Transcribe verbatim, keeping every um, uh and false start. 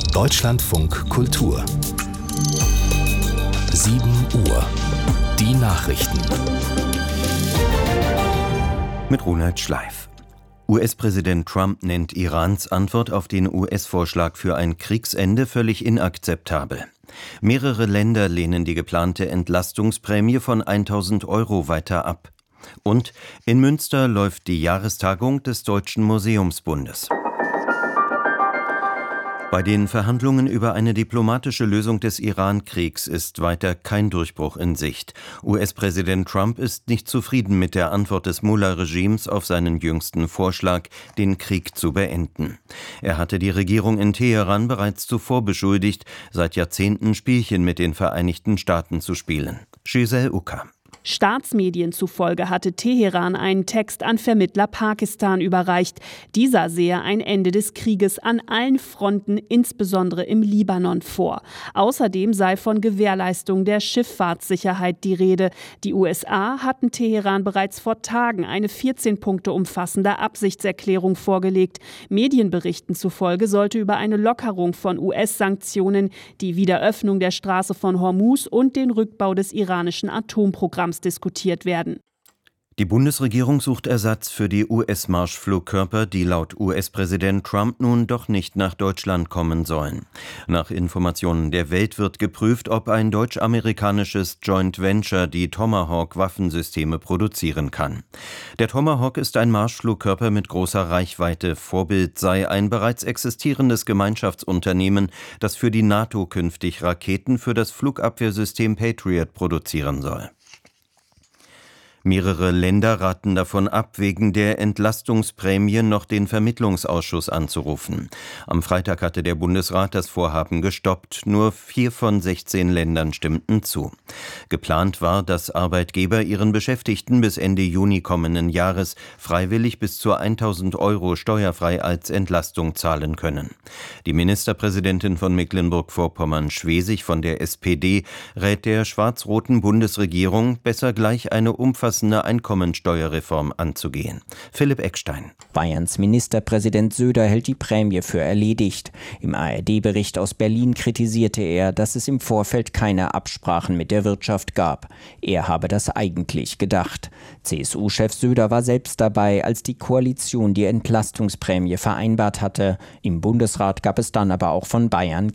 Deutschlandfunk Kultur. sieben Uhr. Die Nachrichten. Mit Ronald Schleif. U S-Präsident Trump nennt Irans Antwort auf den U S-Vorschlag für ein Kriegsende völlig inakzeptabel. Mehrere Länder lehnen die geplante Entlastungsprämie von tausend Euro weiter ab. Und in Münster läuft die Jahrestagung des Deutschen Museumsbundes. Bei den Verhandlungen über eine diplomatische Lösung des Iran-Kriegs ist weiter kein Durchbruch in Sicht. U S-Präsident Trump ist nicht zufrieden mit der Antwort des Mullah-Regimes auf seinen jüngsten Vorschlag, den Krieg zu beenden. Er hatte die Regierung in Teheran bereits zuvor beschuldigt, seit Jahrzehnten Spielchen mit den Vereinigten Staaten zu spielen. Giselle Ucker. Staatsmedien zufolge hatte Teheran einen Text an Vermittler Pakistan überreicht. Dieser sehe ein Ende des Krieges an allen Fronten, insbesondere im Libanon, vor. Außerdem sei von Gewährleistung der Schifffahrtssicherheit die Rede. Die U S A hatten Teheran bereits vor Tagen eine vierzehn Punkte umfassende Absichtserklärung vorgelegt. Medienberichten zufolge sollte über eine Lockerung von U S-Sanktionen, die Wiederöffnung der Straße von Hormuz und den Rückbau des iranischen Atomprogramms diskutiert werden. Die Bundesregierung sucht Ersatz für die U S-Marschflugkörper, die laut U S-Präsident Trump nun doch nicht nach Deutschland kommen sollen. Nach Informationen der Welt wird geprüft, ob ein deutsch-amerikanisches Joint Venture die Tomahawk-Waffensysteme produzieren kann. Der Tomahawk ist ein Marschflugkörper mit großer Reichweite. Vorbild sei ein bereits existierendes Gemeinschaftsunternehmen, das für die NATO künftig Raketen für das Flugabwehrsystem Patriot produzieren soll. Mehrere Länder raten davon ab, wegen der Entlastungsprämie noch den Vermittlungsausschuss anzurufen. Am Freitag hatte der Bundesrat das Vorhaben gestoppt. Nur vier von sechzehn Ländern stimmten zu. Geplant war, dass Arbeitgeber ihren Beschäftigten bis Ende Juni kommenden Jahres freiwillig bis zu tausend Euro steuerfrei als Entlastung zahlen können. Die Ministerpräsidentin von Mecklenburg-Vorpommern, Schwesig von der S P D, rät der schwarz-roten Bundesregierung, besser gleich eine umfassende eine Einkommensteuerreform anzugehen. Philipp Eckstein. Bayerns Ministerpräsident Söder hält die Prämie für erledigt. Im A R D-Bericht aus Berlin kritisierte er, dass es im Vorfeld keine Absprachen mit der Wirtschaft gab. Er habe das eigentlich gedacht. C S U-Chef Söder war selbst dabei, als die Koalition die Entlastungsprämie vereinbart hatte. Im Bundesrat gab es dann aber auch von Bayern